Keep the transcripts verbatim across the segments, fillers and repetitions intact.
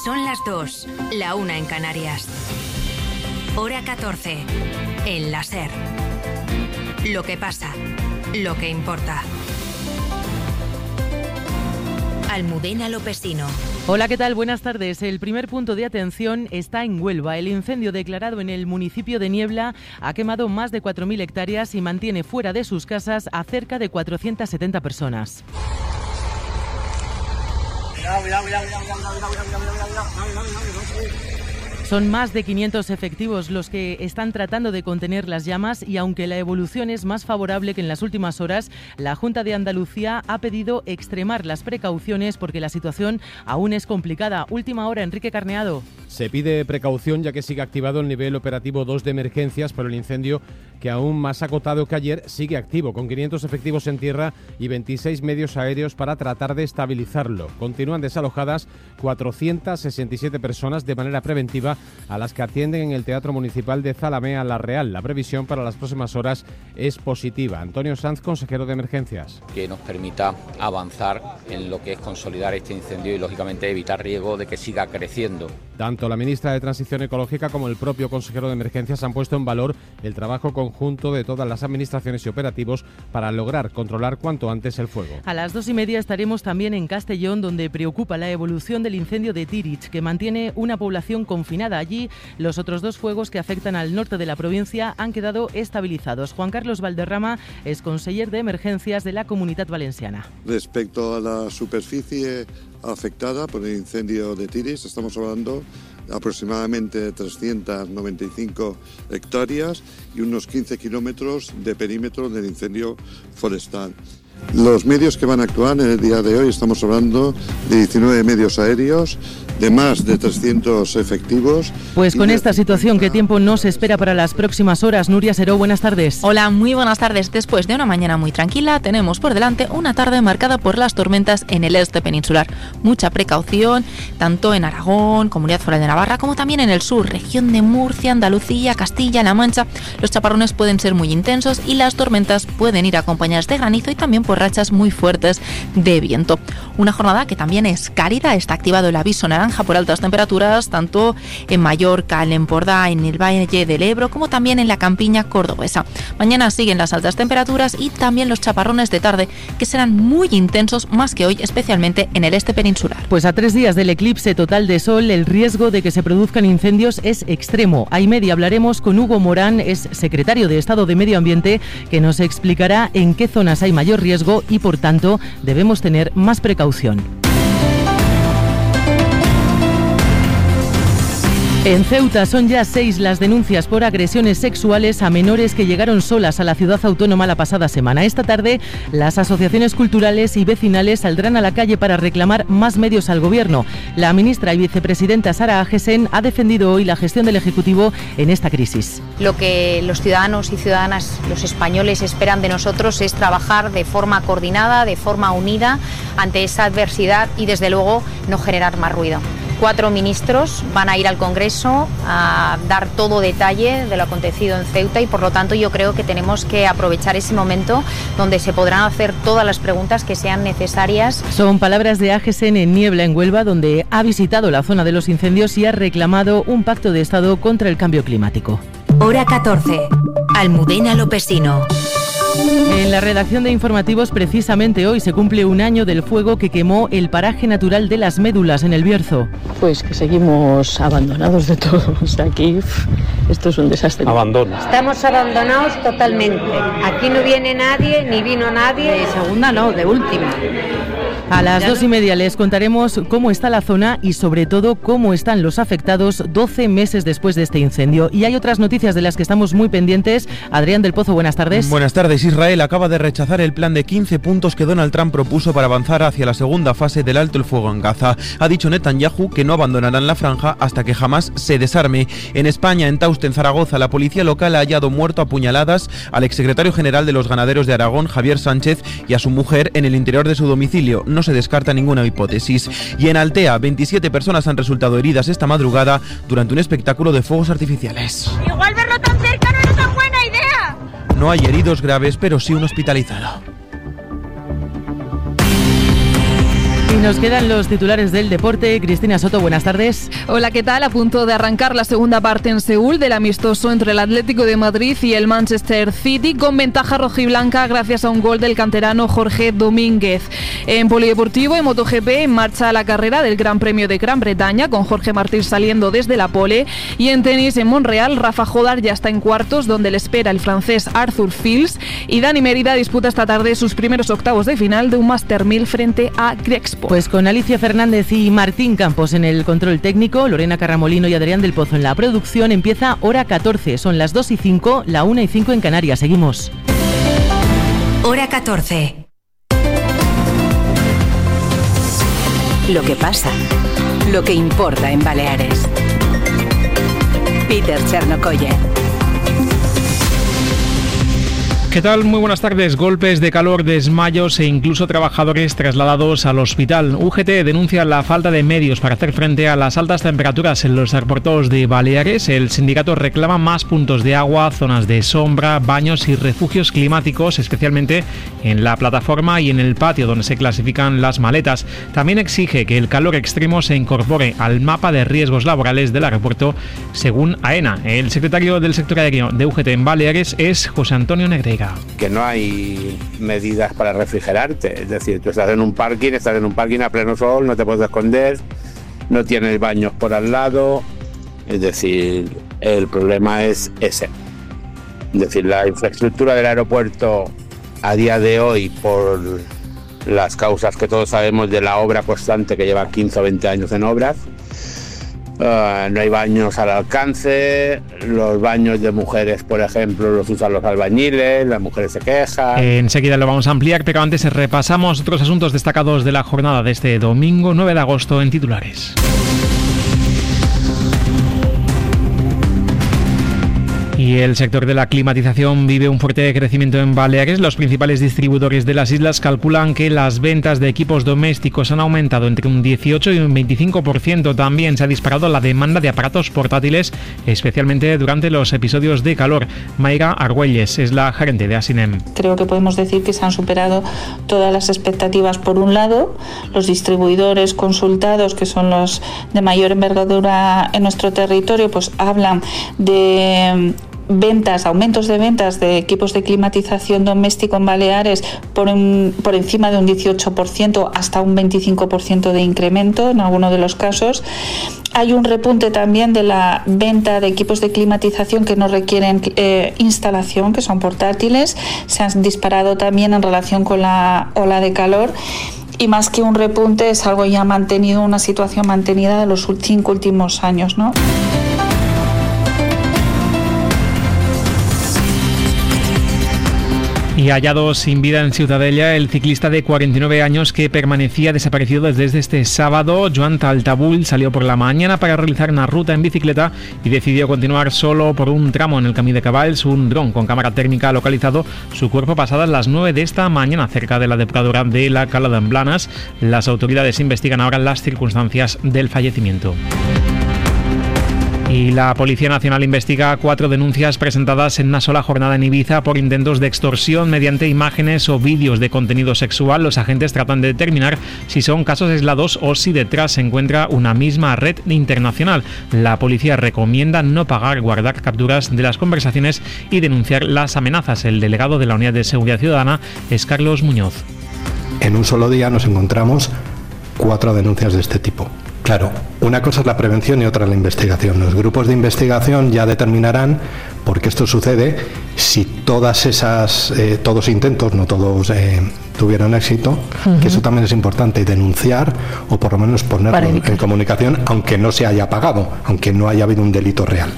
Son las dos, la una en Canarias. Hora catorce, en la SER. Lo que pasa, lo que importa. Almudena Lopesino. Hola, ¿qué tal? Buenas tardes. El primer punto de atención está en Huelva. El incendio declarado en el municipio de Niebla ha quemado más de cuatro mil hectáreas y mantiene fuera de sus casas a cerca de cuatrocientas setenta personas. Son más de quinientos efectivos los que están tratando de contener las llamas y aunque la evolución es más favorable que en las últimas horas, la Junta de Andalucía ha pedido extremar las precauciones porque la situación aún es complicada. Última hora, Enrique Carneado. Se pide precaución ya que sigue activado el nivel operativo dos de emergencias, pero el incendio, que aún más acotado que ayer, sigue activo, con quinientos efectivos en tierra y veintiséis medios aéreos para tratar de estabilizarlo. Continúan desalojadas cuatrocientas sesenta y siete personas de manera preventiva, a las que atienden en el Teatro Municipal de Zalamea La Real. La previsión para las próximas horas es positiva. Antonio Sanz, consejero de Emergencias. Que nos permita avanzar en lo que es consolidar este incendio y, lógicamente, evitar riesgo de que siga creciendo. Tanto la ministra de Transición Ecológica como el propio consejero de Emergencias han puesto en valor el trabajo conjunto de todas las administraciones y operativos para lograr controlar cuanto antes el fuego. A las dos y media estaremos también en Castellón, donde preocupa la evolución del incendio de Tirich, que mantiene una población confinada. Allí, los otros dos fuegos que afectan al norte de la provincia han quedado estabilizados. Juan Carlos Valderrama es conseller de Emergencias de la Comunitat Valenciana. Respecto a la superficie afectada por el incendio de Tirich, estamos hablando de aproximadamente trescientas noventa y cinco hectáreas y unos quince kilómetros de perímetro del incendio forestal. Los medios que van a actuar en el día de hoy, estamos hablando de diecinueve medios aéreos, de más de trescientos efectivos. Pues con esta situación, ¿qué tiempo nos espera para las próximas horas? Nuria Seró, buenas tardes. Hola, muy buenas tardes. Después de una mañana muy tranquila, tenemos por delante una tarde marcada por las tormentas en el este peninsular. Mucha precaución, tanto en Aragón, Comunidad Foral de Navarra, como también en el sur, región de Murcia, Andalucía, Castilla-La Mancha. Los chaparrones pueden ser muy intensos y las tormentas pueden ir acompañadas de granizo y también por rachas muy fuertes de viento. Una jornada que también es cálida. Está activado el aviso naranja por altas temperaturas, tanto en Mallorca, en Empordà, en el Valle del Ebro, como también en la campiña cordobesa. Mañana siguen las altas temperaturas y también los chaparrones de tarde, que serán muy intensos, más que hoy, especialmente en el este peninsular. Pues a tres días del eclipse total de sol, el riesgo de que se produzcan incendios es extremo. A y media hablaremos con Hugo Morán, es secretario de Estado de Medio Ambiente, que nos explicará en qué zonas hay mayor riesgo y, por tanto, debemos tener más precaución. En Ceuta son ya seis las denuncias por agresiones sexuales a menores que llegaron solas a la ciudad autónoma la pasada semana. Esta tarde, las asociaciones culturales y vecinales saldrán a la calle para reclamar más medios al gobierno. La ministra y vicepresidenta Sara Agesen ha defendido hoy la gestión del Ejecutivo en esta crisis. Lo que los ciudadanos y ciudadanas, los españoles, esperan de nosotros es trabajar de forma coordinada, de forma unida ante esa adversidad y, desde luego, no generar más ruido. Cuatro ministros van a ir al Congreso a dar todo detalle de lo acontecido en Ceuta y, por lo tanto, yo creo que tenemos que aprovechar ese momento donde se podrán hacer todas las preguntas que sean necesarias. Son palabras de Agesen en Niebla, en Huelva, donde ha visitado la zona de los incendios y ha reclamado un pacto de Estado contra el cambio climático. Hora catorce, Almudena Lopesino. En la redacción de informativos, precisamente hoy se cumple un año del fuego que quemó el paraje natural de Las Médulas en El Bierzo. Pues que seguimos abandonados de todo. O sea, aquí esto es un desastre. Abandono. Estamos abandonados totalmente. Aquí no viene nadie, ni vino nadie. De segunda no, de última. A las dos y media les contaremos cómo está la zona y, sobre todo, cómo están los afectados doce meses después de este incendio. Y hay otras noticias de las que estamos muy pendientes. Adrián del Pozo, buenas tardes. Buenas tardes. Israel acaba de rechazar el plan de quince puntos que Donald Trump propuso para avanzar hacia la segunda fase del alto el fuego en Gaza. Ha dicho Netanyahu que no abandonarán la franja hasta que jamás se desarme. En España, en Tauste, en Zaragoza, la policía local ha hallado muerto a puñaladas al exsecretario general de los ganaderos de Aragón, Javier Sánchez, y a su mujer en el interior de su domicilio. No se descarta ninguna hipótesis. Y en Altea, veintisiete personas han resultado heridas esta madrugada durante un espectáculo de fuegos artificiales. Igual verlo tan cerca no era tan buena idea. No hay heridos graves, pero sí un hospitalizado. Y nos quedan los titulares del deporte. Cristina Soto, buenas tardes. Hola, ¿qué tal? A punto de arrancar la segunda parte en Seúl del amistoso entre el Atlético de Madrid y el Manchester City, con ventaja rojiblanca gracias a un gol del canterano Jorge Domínguez. En polideportivo, en MotoGP, en marcha la carrera del Gran Premio de Gran Bretaña, con Jorge Martín saliendo desde la pole. Y en tenis, en Montreal, Rafa Jodar ya está en cuartos, donde le espera el francés Arthur Fils. Y Dani Mérida disputa esta tarde sus primeros octavos de final de un Master mil frente a Grexpo. Pues con Alicia Fernández y Martín Campos en el control técnico, Lorena Carramolino y Adrián del Pozo en la producción, empieza Hora catorce. Son las dos y cinco, la una y cinco en Canarias. Seguimos. Hora catorce. Lo que pasa, lo que importa en Baleares. Peter Chernokoye. ¿Qué tal? Muy buenas tardes. Golpes de calor, desmayos e incluso trabajadores trasladados al hospital. U G T denuncia la falta de medios para hacer frente a las altas temperaturas en los aeropuertos de Baleares. El sindicato reclama más puntos de agua, zonas de sombra, baños y refugios climáticos, especialmente en la plataforma y en el patio donde se clasifican las maletas. También exige que el calor extremo se incorpore al mapa de riesgos laborales del aeropuerto, según AENA. El secretario del sector aéreo de U G T en Baleares es José Antonio Negreira. Que no hay medidas para refrigerarte, es decir, tú estás en un parking, estás en un parking a pleno sol, no te puedes esconder, no tienes baños por al lado, es decir, el problema es ese. Es decir, la infraestructura del aeropuerto a día de hoy, por las causas que todos sabemos de la obra constante que lleva quince o veinte años en obras, Uh, no hay baños al alcance, los baños de mujeres, por ejemplo, los usan los albañiles, las mujeres se quejan. Eh, enseguida lo vamos a ampliar, pero antes repasamos otros asuntos destacados de la jornada de este domingo nueve de agosto en titulares. Y el sector de la climatización vive un fuerte crecimiento en Baleares. Los principales distribuidores de las islas calculan que las ventas de equipos domésticos han aumentado entre un dieciocho y un veinticinco por ciento. También se ha disparado la demanda de aparatos portátiles, especialmente durante los episodios de calor. Mayra Argüelles es la gerente de Asinem. Creo que podemos decir que se han superado todas las expectativas. Por un lado, los distribuidores consultados, que son los de mayor envergadura en nuestro territorio, pues hablan de ventas, aumentos de ventas de equipos de climatización doméstico en Baleares por, un, por encima de un dieciocho por ciento hasta un veinticinco por ciento de incremento en algunos de los casos. Hay un repunte también de la venta de equipos de climatización que no requieren eh, instalación, que son portátiles. Se han disparado también en relación con la ola de calor. Y más que un repunte, es algo ya mantenido, una situación mantenida de los cinco últimos años, ¿no? Y hallado sin vida en Ciutadella, el ciclista de cuarenta y nueve años que permanecía desaparecido desde este sábado, Joan Taltabull, salió por la mañana para realizar una ruta en bicicleta y decidió continuar solo por un tramo en el Camí de Cavalls. Un dron con cámara térmica ha localizado su cuerpo pasadas las nueve de esta mañana cerca de la depuradora de la Cala d'en Blanes. Las autoridades investigan ahora las circunstancias del fallecimiento. Y la Policía Nacional investiga cuatro denuncias presentadas en una sola jornada en Ibiza por intentos de extorsión mediante imágenes o vídeos de contenido sexual. Los agentes tratan de determinar si son casos aislados o si detrás se encuentra una misma red internacional. La policía recomienda no pagar, guardar capturas de las conversaciones y denunciar las amenazas. El delegado de la Unidad de Seguridad Ciudadana es Carlos Muñoz. En un solo día nos encontramos cuatro denuncias de este tipo. Claro, una cosa es la prevención y otra la investigación. Los grupos de investigación ya determinarán por qué esto sucede, si todas esas, eh, todos intentos, no todos eh, tuvieron éxito, uh-huh. que eso también es importante, denunciar o por lo menos ponerlo en comunicación, aunque no se haya pagado, aunque no haya habido un delito real.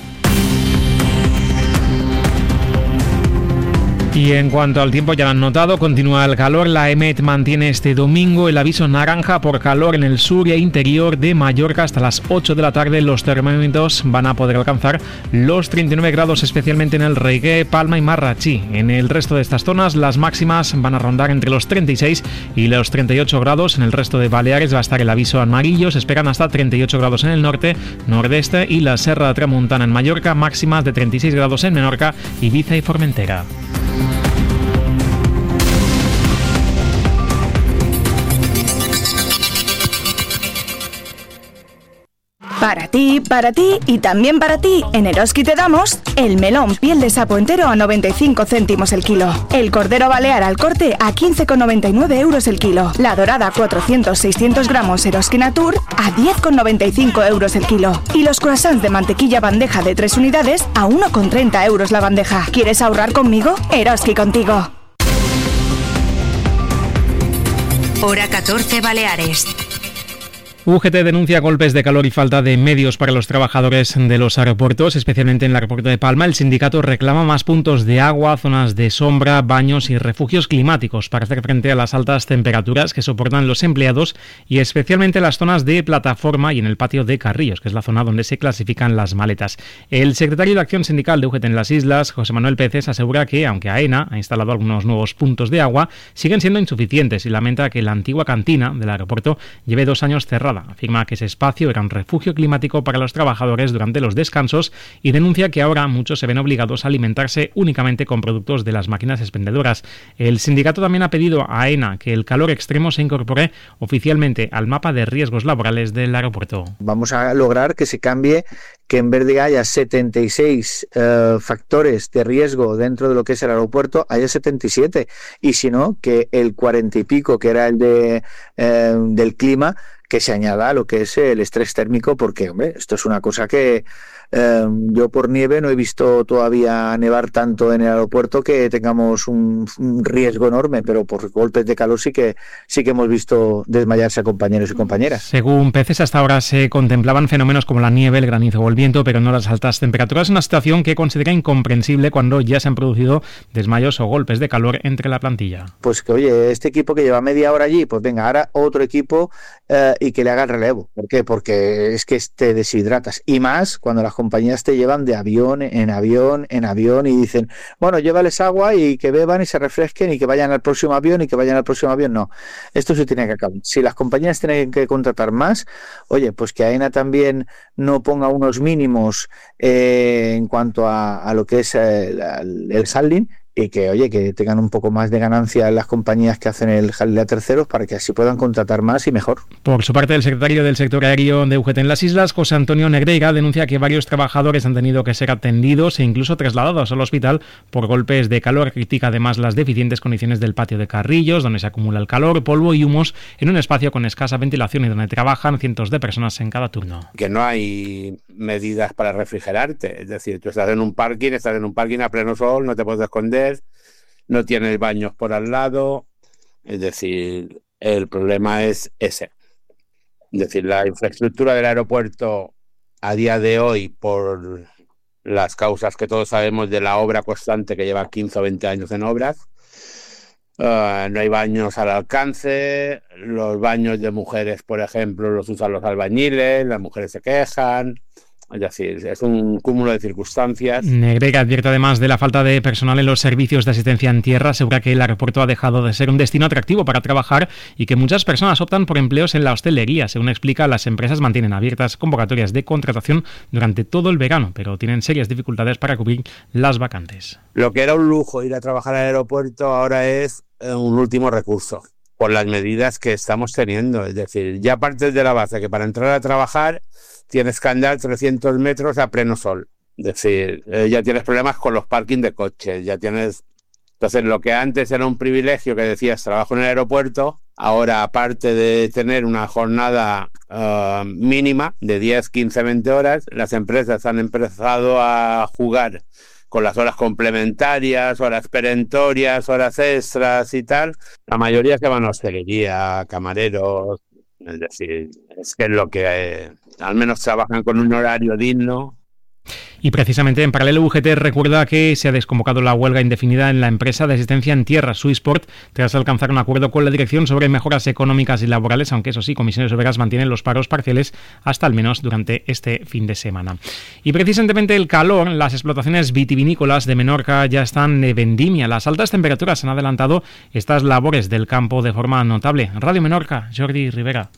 Y en cuanto al tiempo, ya lo han notado, continúa el calor. La EMET mantiene este domingo el aviso naranja por calor en el sur e interior de Mallorca hasta las ocho de la tarde. Los termómetros van a poder alcanzar los treinta y nueve grados, especialmente en el Regué, Palma y Marratxí. En el resto de estas zonas, las máximas van a rondar entre los treinta y seis y los treinta y ocho grados. En el resto de Baleares va a estar el aviso amarillo. Se esperan hasta treinta y ocho grados en el norte, nordeste y la Serra de Tramuntana en Mallorca. Máximas de treinta y seis grados en Menorca, Ibiza y Formentera. Para ti, para ti y también para ti, en Eroski te damos el melón piel de sapo entero a noventa y cinco céntimos el kilo, el cordero balear al corte a quince con noventa y nueve euros el kilo, la dorada cuatrocientos seiscientos gramos Eroski Natur a diez con noventa y cinco euros el kilo y los croissants de mantequilla bandeja de tres unidades a uno con treinta euros la bandeja. ¿Quieres ahorrar conmigo? Eroski contigo. Hora catorce Baleares. U G T denuncia golpes de calor y falta de medios para los trabajadores de los aeropuertos, especialmente en el aeropuerto de Palma. El sindicato reclama más puntos de agua, zonas de sombra, baños y refugios climáticos para hacer frente a las altas temperaturas que soportan los empleados y especialmente las zonas de plataforma y en el patio de Carrillos, que es la zona donde se clasifican las maletas. El secretario de Acción Sindical de U G T en las islas, José Manuel Peces, asegura que, aunque AENA ha instalado algunos nuevos puntos de agua, siguen siendo insuficientes y lamenta que la antigua cantina del aeropuerto lleve dos años cerrada. Afirma que ese espacio era un refugio climático para los trabajadores durante los descansos y denuncia que ahora muchos se ven obligados a alimentarse únicamente con productos de las máquinas expendedoras. El sindicato también ha pedido a AENA que el calor extremo se incorpore oficialmente al mapa de riesgos laborales del aeropuerto. Vamos a lograr que se cambie, que en vez de haya setenta y seis eh, factores de riesgo dentro de lo que es el aeropuerto, haya setenta y siete. Y si no, que el cuarenta y pico, que era el de eh, del clima, que se añada a lo que es el estrés térmico, porque, hombre, esto es una cosa que eh, yo por nieve no he visto todavía nevar tanto en el aeropuerto que tengamos un, un riesgo enorme, pero por golpes de calor sí que sí que hemos visto desmayarse a compañeros y compañeras. Según Peces, hasta ahora se contemplaban fenómenos como la nieve, el granizo o el viento, pero no las altas temperaturas, una situación que considera incomprensible cuando ya se han producido desmayos o golpes de calor entre la plantilla. Pues que, oye, este equipo que lleva media hora allí, pues venga, ahora otro equipo eh, y que le haga el relevo. ¿Por qué? Porque es que te deshidratas. Y más cuando las compañías te llevan de avión en avión en avión y dicen, bueno, llévales agua y que beban y se refresquen y que vayan al próximo avión y que vayan al próximo avión. No, esto se tiene que acabar. Si las compañías tienen que contratar más, oye, pues que AENA también no ponga unos mínimos eh, en cuanto a, a lo que es el, el handling, y que, oye, que tengan un poco más de ganancia en las compañías que hacen el handling a terceros para que así puedan contratar más y mejor. Por su parte, el secretario del sector aéreo de U G T en las islas, José Antonio Negreira, denuncia que varios trabajadores han tenido que ser atendidos e incluso trasladados al hospital por golpes de calor. Critica además las deficientes condiciones del patio de Carrillos, donde se acumula el calor, polvo y humos en un espacio con escasa ventilación y donde trabajan cientos de personas en cada turno. Que no hay medidas para refrigerarte, es decir, tú estás en un parking, estás en un parking a pleno sol, no te puedes esconder, no tienes baños por al lado, es decir, el problema es ese. Es decir, la infraestructura del aeropuerto a día de hoy, por las causas que todos sabemos de la obra constante que lleva quince o veinte años en obras, uh, no hay baños al alcance, los baños de mujeres, por ejemplo, los usan los albañiles, las mujeres se quejan. Es decir, es un cúmulo de circunstancias. Negreira advierte además de la falta de personal en los servicios de asistencia en tierra. Asegura que el aeropuerto ha dejado de ser un destino atractivo para trabajar y que muchas personas optan por empleos en la hostelería. Según explica, las empresas mantienen abiertas convocatorias de contratación durante todo el verano, pero tienen serias dificultades para cubrir las vacantes. Lo que era un lujo ir a trabajar al aeropuerto ahora es un último recurso por las medidas que estamos teniendo. Es decir, ya partes de la base que para entrar a trabajar tienes que andar trescientos metros a pleno sol. Es decir, eh, ya tienes problemas con los parkings de coches, ya tienes... Entonces, lo que antes era un privilegio que decías trabajo en el aeropuerto, ahora, aparte de tener una jornada uh, mínima de diez, quince, veinte horas, las empresas han empezado a jugar con las horas complementarias, horas perentorias, horas extras y tal. La mayoría se van a hostelería, camareros, es decir, es que es lo que eh, al menos trabajan con un horario digno. Y precisamente en paralelo, U G T recuerda que se ha desconvocado la huelga indefinida en la empresa de asistencia en tierra Swissport tras alcanzar un acuerdo con la dirección sobre mejoras económicas y laborales, aunque eso sí, Comisiones Obreras mantienen los paros parciales hasta al menos durante este fin de semana. Y precisamente el calor, las explotaciones vitivinícolas de Menorca ya están de vendimia. Las altas temperaturas han adelantado estas labores del campo de forma notable. Radio Menorca, Jordi Rivera.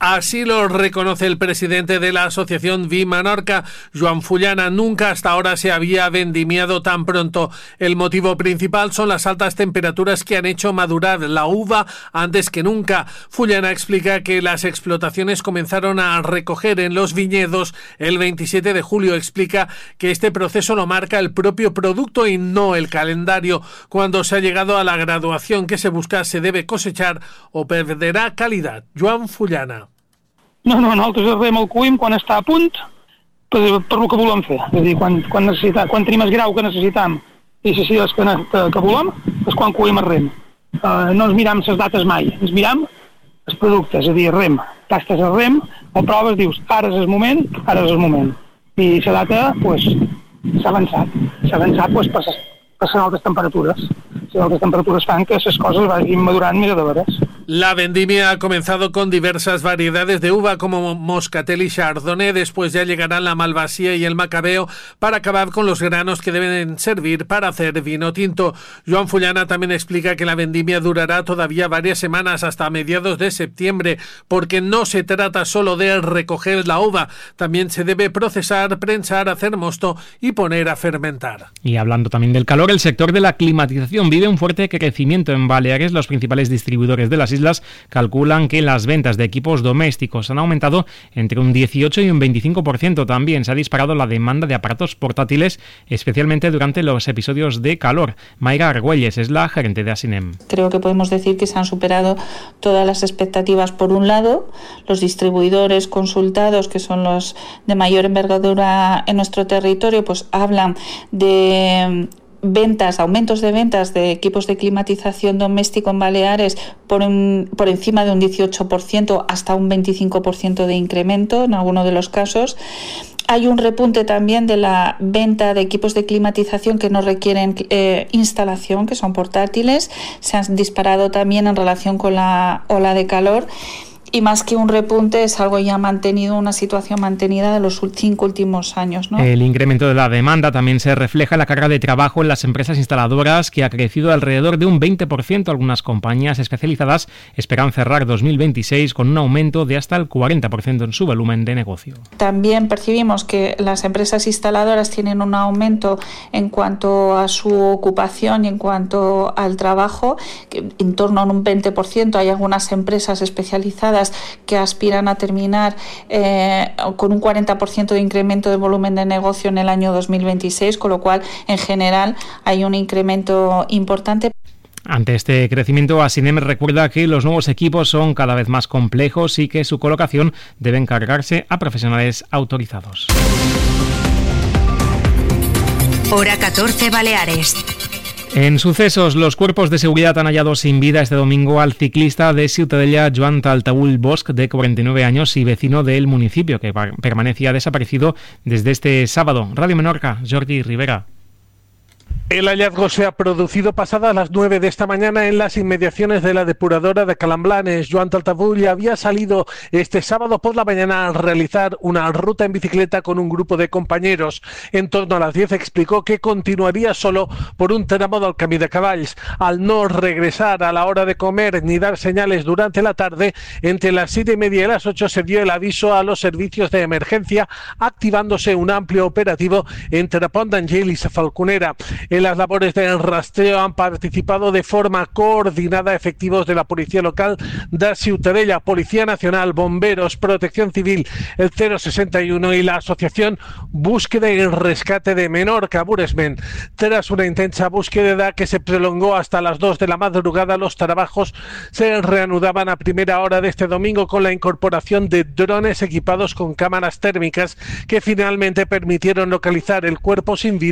Así lo reconoce el presidente de la asociación Vi Menorca, Joan Fullana. Nunca hasta ahora se había vendimiado tan pronto. El motivo principal son las altas temperaturas que han hecho madurar la uva antes que nunca. Fullana explica que las explotaciones comenzaron a recoger en los viñedos el veintisiete de julio. Explica que este proceso lo marca el propio producto y no el calendario. Cuando se ha llegado a la graduación que se busca, se debe cosechar o perderá calidad. Joan Fullana. No, no, nosaltres arrem el cuim quan està a punt per, per el que volem fer. És a dir, quan, quan, necessita, quan tenim el grau que necessitam i si és que, que, que volem, és quan cuim el rem. Uh, no ens miram les dates mai, ens miram els productes, és a dir, rem. Tastes el rem, el proves, dius, ara és el moment, ara és el moment. I la data, pues, s'ha avançat. S'ha avançat, pues, passen, passen altres temperatures. Les altas temperaturas fan que esas cosas vayan madurando mira de veras. La vendimia ha comenzado con diversas variedades de uva como Moscatel y Chardonnay. Después ya llegarán la Malvasía y el Macabeo para acabar con los granos que deben servir para hacer vino tinto. Joan Fullana también explica que la vendimia durará todavía varias semanas hasta mediados de septiembre, porque no se trata solo de recoger la uva, también se debe procesar, prensar, hacer mosto y poner a fermentar. Y hablando también del calor, el sector de la climatización vive un fuerte crecimiento en Baleares. Los principales distribuidores de las islas calculan que las ventas de equipos domésticos han aumentado entre un dieciocho y un veinticinco por ciento. También se ha disparado la demanda de aparatos portátiles, especialmente durante los episodios de calor. Mayra Argüelles es la gerente de Asinem. Creo que podemos decir que se han superado todas las expectativas. Por un lado, los distribuidores consultados, que son los de mayor envergadura en nuestro territorio, pues hablan de ventas, aumentos de ventas de equipos de climatización doméstico en Baleares por, un, por encima de un dieciocho por ciento hasta un veinticinco por ciento de incremento en algunos de los casos. Hay un repunte también de la venta de equipos de climatización que no requieren eh, instalación, que son portátiles. Se han disparado también en relación con la ola de calor. Y más que un repunte, es algo ya mantenido, una situación mantenida de los cinco últimos años, ¿no? El incremento de la demanda también se refleja en la carga de trabajo en las empresas instaladoras, que ha crecido alrededor de un veinte por ciento. Algunas compañías especializadas esperan cerrar dos mil veintiséis con un aumento de hasta el cuarenta por ciento en su volumen de negocio. También percibimos que las empresas instaladoras tienen un aumento en cuanto a su ocupación y en cuanto al trabajo, en torno a un veinte por ciento. Hay algunas empresas especializadas que aspiran a terminar eh, con un cuarenta por ciento de incremento de volumen de negocio en el año dos mil veintiséis, con lo cual en general hay un incremento importante. Ante este crecimiento, Asinem recuerda que los nuevos equipos son cada vez más complejos y que su colocación debe encargarse a profesionales autorizados. Hora catorce Baleares. En sucesos, los cuerpos de seguridad han hallado sin vida este domingo al ciclista de Ciutadella, Joan Taltabull Bosch, de cuarenta y nueve años y vecino del municipio, que permanecía desaparecido desde este sábado. Radio Menorca, Jordi Rivera. El hallazgo se ha producido pasadas las nueve de esta mañana en las inmediaciones de la depuradora de Calamblanes. Joan Taltabull había salido este sábado por la mañana a realizar una ruta en bicicleta con un grupo de compañeros. En torno a las diez explicó que continuaría solo por un tramo del Camí de Cavalls. Al no regresar a la hora de comer ni dar señales durante la tarde, entre las siete y media y las ocho se dio el aviso a los servicios de emergencia, activándose un amplio operativo entre Pont d'Angell y Falconera. En las labores de rastreo han participado de forma coordinada efectivos de la Policía Local de Ciutadella, Policía Nacional, Bomberos, Protección Civil, el cero sesenta y uno y la Asociación Búsqueda y Rescate de Menorca, Buresmen. Tras una intensa búsqueda que se prolongó hasta las dos de la madrugada, los trabajos se reanudaban a primera hora de este domingo con la incorporación de drones equipados con cámaras térmicas que finalmente permitieron localizar el cuerpo sin vida